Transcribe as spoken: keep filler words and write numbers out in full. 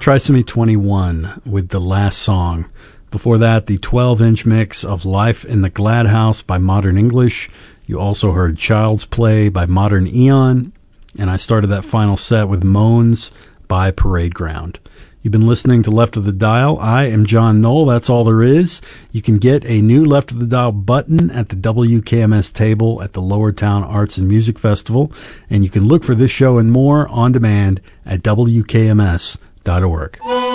Trisomy twenty-one with The Last Song. Before that, the twelve-inch mix of Life in the Glad House by Modern English. You also heard Child's Play by Modern Eon. And I started that final set with Moans by Parade Ground. You've been listening to Left of the Dial. I am John Knoll. That's all there is. You can get a new Left of the Dial button at the W K M S table at the Lowertown Arts and Music Festival. And you can look for this show and more on demand at W K M S dot org.